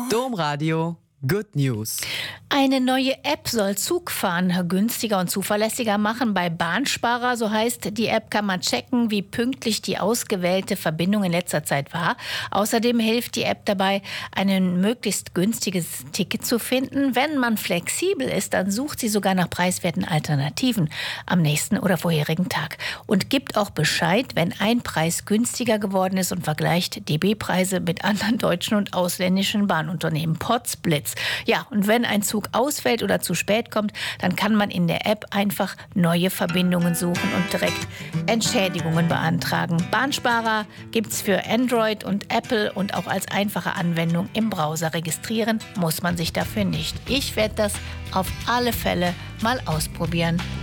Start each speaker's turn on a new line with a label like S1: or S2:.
S1: Domradio Good News.
S2: Eine neue App soll Zugfahren günstiger und zuverlässiger machen. Bei Bahnsparer, so heißt die App, kann man checken, wie pünktlich die ausgewählte Verbindung in letzter Zeit war. Außerdem hilft die App dabei, ein möglichst günstiges Ticket zu finden. Wenn man flexibel ist, dann sucht sie sogar nach preiswerten Alternativen am nächsten oder vorherigen Tag. Und gibt auch Bescheid, wenn ein Preis günstiger geworden ist, und vergleicht DB-Preise mit anderen deutschen und ausländischen Bahnunternehmen. Potzblitz. Ja, und wenn ein Zug ausfällt oder zu spät kommt, dann kann man in der App einfach neue Verbindungen suchen und direkt Entschädigungen beantragen. Bahnsparer gibt's für Android und Apple und auch als einfache Anwendung im Browser. Registrieren muss man sich dafür nicht. Ich werde das auf alle Fälle mal ausprobieren.